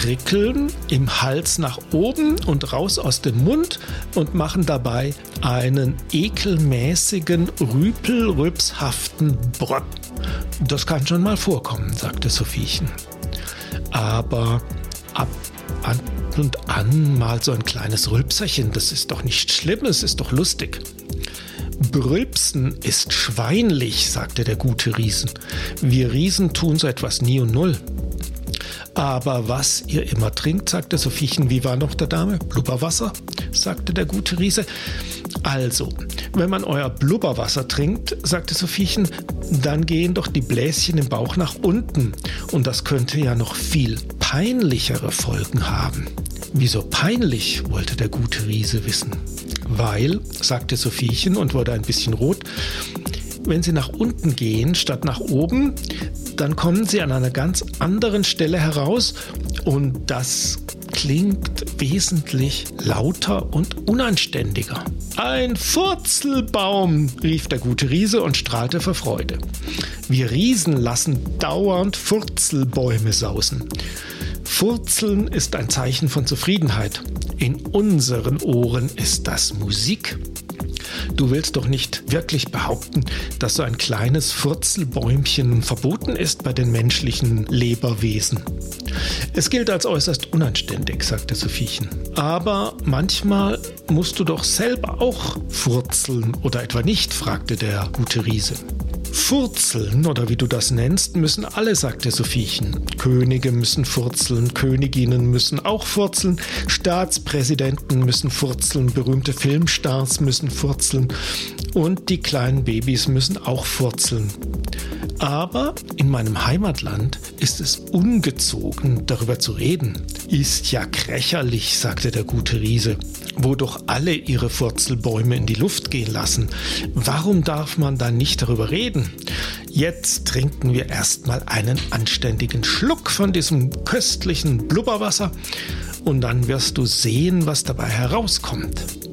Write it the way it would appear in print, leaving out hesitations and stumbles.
prickeln im Hals nach oben und raus aus dem Mund und machen dabei einen ekelmäßigen, rüpelrüpshaften Brrr. Das kann schon mal vorkommen, sagte Sophiechen. Aber ab und an mal so ein kleines Rülpserchen, das ist doch nicht schlimm, es ist doch lustig. Brülpsen ist schweinlich, sagte der gute Riesen. Wir Riesen tun so etwas nie und null. Aber was ihr immer trinkt, sagte Sophiechen, wie war noch der Dame? Blubberwasser, sagte der gute Riese. Also, wenn man euer Blubberwasser trinkt, sagte Sophiechen, dann gehen doch die Bläschen im Bauch nach unten. Und das könnte ja noch viel peinlichere Folgen haben. Wieso peinlich, wollte der gute Riese wissen. Weil, sagte Sophiechen und wurde ein bisschen rot, wenn sie nach unten gehen statt nach oben, dann kommen sie an einer ganz anderen Stelle heraus und das klingt wesentlich lauter und unanständiger. Ein Furzelbaum, rief der gute Riese und strahlte vor Freude. Wir Riesen lassen dauernd Furzelbäume sausen. Furzeln ist ein Zeichen von Zufriedenheit. In unseren Ohren ist das Musik. Du willst doch nicht wirklich behaupten, dass so ein kleines Furzelbäumchen verboten ist bei den menschlichen Lebewesen. Es gilt als äußerst unanständig, sagte Sophiechen. Aber manchmal musst du doch selber auch furzeln oder etwa nicht, fragte der gute Riese. Furzeln, oder wie du das nennst, müssen alle, sagte Sophiechen. Könige müssen furzeln, Königinnen müssen auch furzeln, Staatspräsidenten müssen furzeln, berühmte Filmstars müssen furzeln und die kleinen Babys müssen auch furzeln. Aber in meinem Heimatland ist es ungezogen, darüber zu reden. Ist ja krächerlich, sagte der gute Riese, wo doch alle ihre Furzelbäume in die Luft gehen lassen. Warum darf man dann nicht darüber reden? Jetzt trinken wir erstmal einen anständigen Schluck von diesem köstlichen Blubberwasser und dann wirst du sehen, was dabei herauskommt.